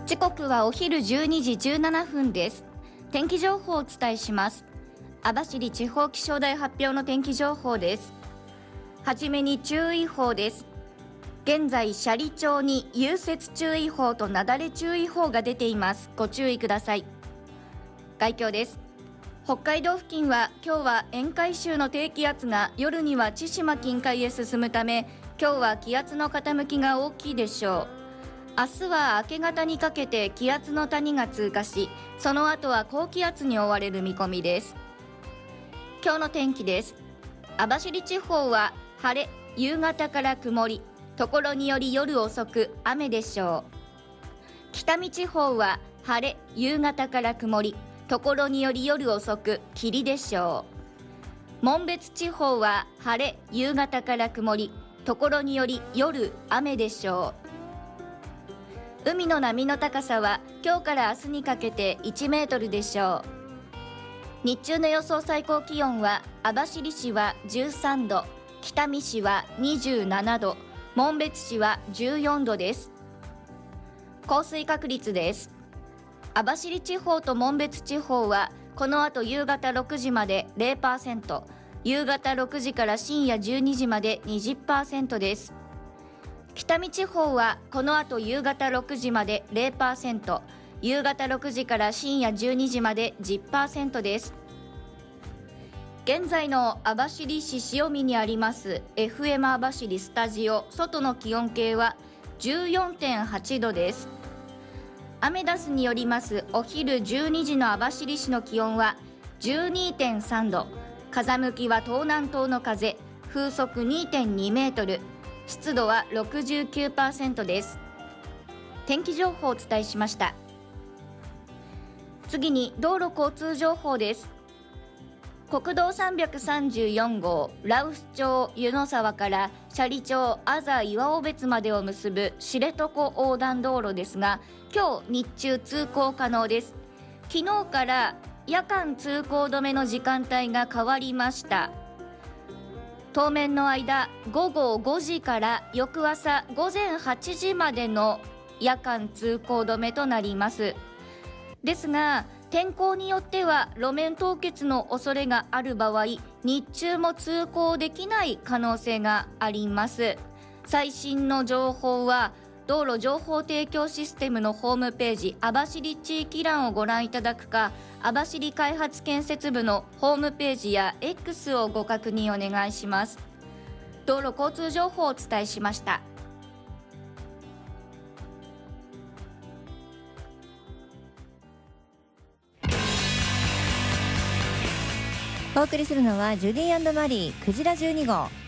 時刻はお昼12時17分です。天気情報をお伝えします。網走地方気象台発表の天気情報です。はじめに注意報です。現在斜里町に融雪注意報と雪崩注意報が出ています。ご注意ください。概況です。北海道付近は今日は沿海州の低気圧が夜には千島近海へ進むため、今日は気圧の傾きが大きいでしょう。明日は明け方にかけて気圧の谷が通過し、その後は高気圧に覆われる見込みです。今日の天気です。網走地方は晴れ、夕方から曇り、ところにより夜遅く雨でしょう。北見地方は晴れ、夕方から曇り、ところにより夜遅く霧でしょう。紋別地方は晴れ、夕方から曇り、ところにより夜雨でしょう。海の波の高さは今日から明日にかけて1メートルでしょう。日中の予想最高気温は網走市は13度、北見市は27度、紋別市は14度です。降水確率です。網走地方と紋別地方はこの後夕方6時まで 0%、夕方6時から深夜12時まで 20% です。北見地方はこの後夕方6時まで 0%、夕方6時から深夜12時まで 10% です。現在の網走市塩見にあります FM 網走スタジオ、外の気温計は 14.8 度です。アメダスによりますお昼12時の網走市の気温は 12.3 度、風向きは東南東の風、風速 2.2 メートル、湿度は 69% です。天気情報をお伝えしました。次に道路交通情報です。国道334号羅臼町湯の沢から斜里町安佐岩尾別までを結ぶ知床横断道路ですが、今日日中通行可能です。昨日から夜間通行止めの時間帯が変わりました。当面の間、午後5時から翌朝午前8時までの夜間通行止めとなります。ですが、天候によっては路面凍結の恐れがある場合、日中も通行できない可能性があります。最新の情報は道路情報提供システムのホームページ、網走地域欄をご覧いただくか、網走開発建設部のホームページや X をご確認お願いします。道路交通情報をお伝えしました。 お送りするのはジュディ&マリークジラ12号。